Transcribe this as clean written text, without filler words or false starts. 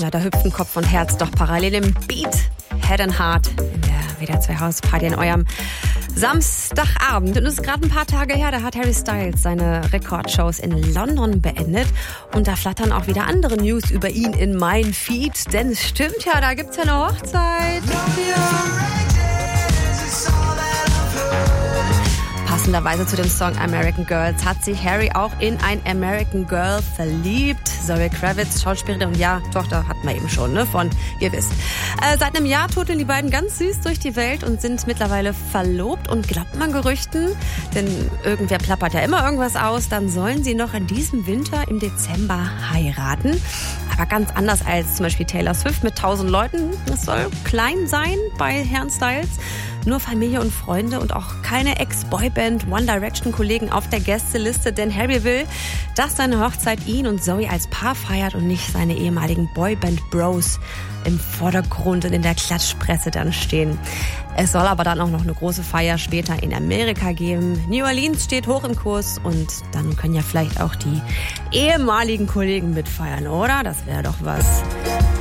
Ja, da hüpfen Kopf und Herz doch parallel im Beat. Head and Heart in der WDR 2 Hausparty in eurem Samstagabend. Und es ist gerade ein paar Tage her, da hat Harry Styles seine Rekordshows in London beendet. Und da flattern auch wieder andere News über ihn in mein Feed. Denn es stimmt ja, da gibt's ja eine Hochzeit. Passenderweise zu dem Song American Girls hat sich Harry auch in ein American Girl verliebt. Zoe Kravitz, Schauspielerin und ja, Tochter hatten wir eben schon, ne, von, ihr wisst. Seit einem Jahr turteln die beiden ganz süß durch die Welt und sind mittlerweile verlobt. Und glaubt man Gerüchten, denn irgendwer plappert ja immer irgendwas aus, dann sollen sie noch in diesem Winter im Dezember heiraten. Aber ganz anders als zum Beispiel Taylor Swift mit 1000 Leuten. Es soll klein sein bei Herrn Styles. Nur Familie und Freunde und auch keine Ex-Boyband One Direction-Kollegen auf der Gästeliste, denn Harry will, dass seine Hochzeit ihn und Zoe als Paar feiert und nicht seine ehemaligen Boyband-Bros im Vordergrund und in der Klatschpresse dann stehen. Es soll aber dann auch noch eine große Feier später in Amerika geben. New Orleans steht hoch im Kurs und dann können ja vielleicht auch die ehemaligen Kollegen mitfeiern, oder? Das wäre doch was.